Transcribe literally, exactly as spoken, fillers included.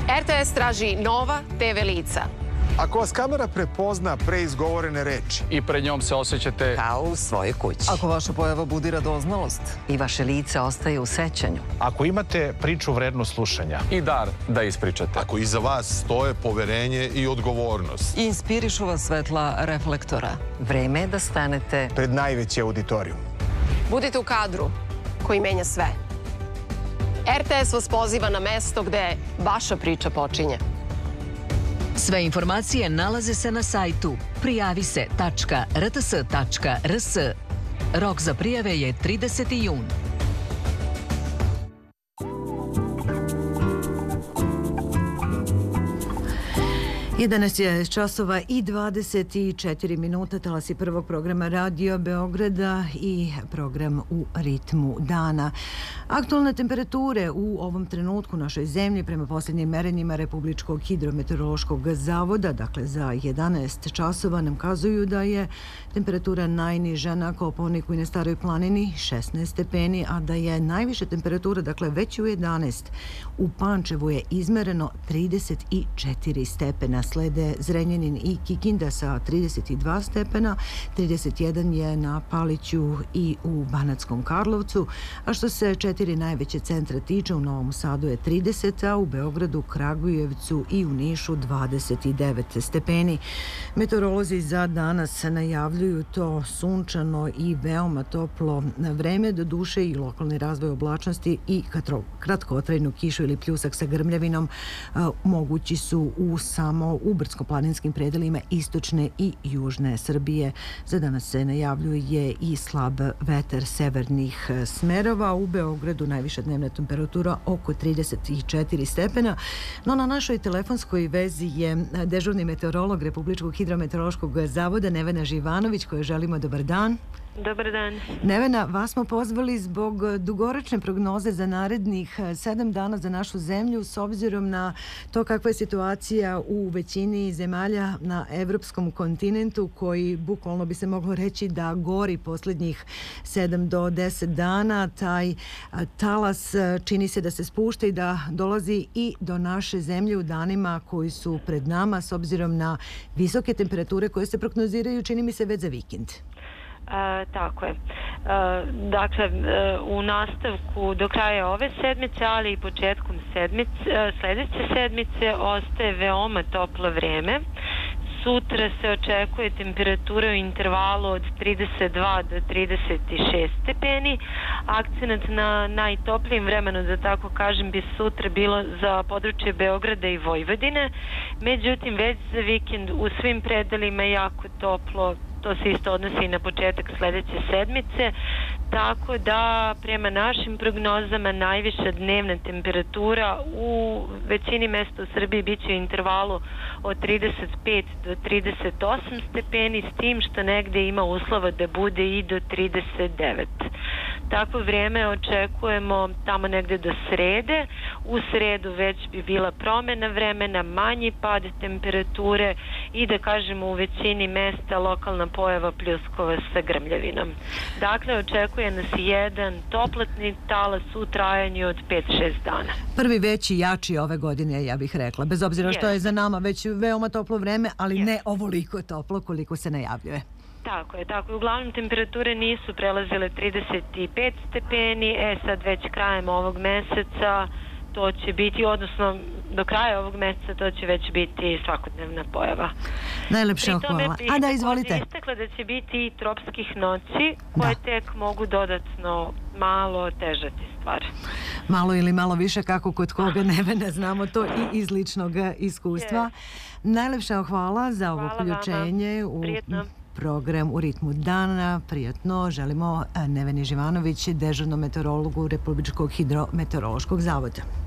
R T S traži nova te ve lica. Ako vas kamera prepozna pre izgovorene reči i pred njom se osjećate kao u svojoj kući. Ako vaša pojava budi radoznalost I vaše lice ostaje u sećanju. Ako imate priču vrednu slušanja i dar da ispričate. Ako iza vas stoje poverenje I odgovornost. I inspirišu vas svetla reflektora. Vreme je da stanete pred najveći auditorijum. Budite u kadru koji menja sve. R T S vas poziva na mesto gde vaša priča počinje. Sve informacije nalaze se na sajtu prijavi se tačka r t s tačka r s. Rok za prijave je trideseti jun. jedanaest je časova I dvadeset četiri minuta, talasi prvog programa Radio Beograda I program U ritmu dana. Aktualne temperature u ovom trenutku u našoj zemlji prema posljednjim merenjima Republičkog hidrometeorološkog zavoda, dakle za jedanaest časova, nam kazuju da je temperatura najniža na Kopaoniku I na Staroj planini šesnaest stepeni, a da je najviša temperatura, dakle već u jedanaest, u Pančevu je izmereno trideset četiri stepena. Slede Zrenjanin I Kikinda sa trideset dva stepena, trideset jedan je na Paliću I u Banatskom Karlovcu, a što se četiri najveće centra tiče, u Novom Sadu je trideset, a u Beogradu, Kragujevcu I u Nišu dvadeset devet stepeni. Meteorolozi za danas najavljuju to sunčano I veoma toplo vreme, do duše I lokalni razvoj oblačnosti I kratkotrajnu kišu ili pljusak sa grmljavinom mogući su u samo u brdsko-planinskim predelima istočne I južne Srbije. Za danas se najavljuje I slab vetar severnih smerova. U Beogradu najviša dnevna temperatura oko trideset četiri stepena, no na našoj telefonskoj vezi je dežurni meteorolog Republičkog hidrometeorološkog zavoda Nevena Živanović, kojoj želimo dobar dan. Dobar dan. Nevena, vas smo pozvali zbog dugoročne prognoze za narednih sedam dana za našu zemlju, s obzirom na to kakva je situacija u većini zemalja na evropskom kontinentu, koji bukvalno bi se moglo reći da gori posljednjih sedam do deset dana. Taj talas čini se da se spušta I da dolazi I do naše zemlje u danima koji su pred nama, s obzirom na visoke temperature koje se prognoziraju, čini mi se, već za vikend. E, tako je. E, dakle, e, u nastavku do kraja ove sedmice, ali I početkom sedmice, e, sledeće sedmice ostaje veoma toplo vreme. Sutra se očekuje temperatura u intervalu od trideset dva do trideset šest stepeni. Akcenat na najtoplijim vremenu, da tako kažem, bi sutra bilo za područje Beograda I Vojvodine. Međutim, već za vikend u svim predelima je jako toplo. To se isto odnosi I na početak sledeće sedmice, tako da prema našim prognozama najviša dnevna temperatura u većini mesta u Srbiji biće u intervalu od trideset pet do trideset osam stepeni, s tim što negde ima uslova da bude I do trideset devet. Takvo vrijeme očekujemo tamo negde do srede. U sredu već bi bila promjena vremena, manji pad temperature I da kažemo u većini mesta lokalna pojava pljuskova sa grmljavinom. Dakle, očekuje nas jedan toplatni talas u trajanju od pet do šest dana. Prvi veći jači ove godine, ja bih rekla, bez obzira što je za nama već veoma toplo vreme, ali ne ovoliko toplo koliko se najavljuje. Tako je, tako je. Uglavnom temperature nisu prelazile trideset pet stepeni, e sad već krajem ovog meseca to će biti, odnosno do kraja ovog meseca to će već biti svakodnevna pojava. Najlepša hvala. A da, izvolite. Pri tome bih istakla da će biti I tropskih noći koje tek mogu dodatno malo težati stvar. Malo ili malo više, kako kod koga, Nevena, znamo to I iz ličnog iskustva. Najlepša hvala za ovo uključenje u program U ritmu dana. Prijatno želimo Neveni Živanović, dežurnom meteorologu Republičkog hidrometeorološkog zavoda.